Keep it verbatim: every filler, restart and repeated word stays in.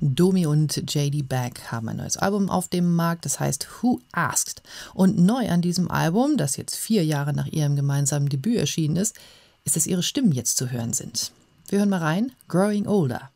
Domi und J D Beck haben ein neues Album auf dem Markt, das heißt Who Asked. Und neu an diesem Album, das jetzt vier Jahre nach ihrem gemeinsamen Debüt erschienen ist, ist, dass ihre Stimmen jetzt zu hören sind. Wir hören mal rein, Growing Older.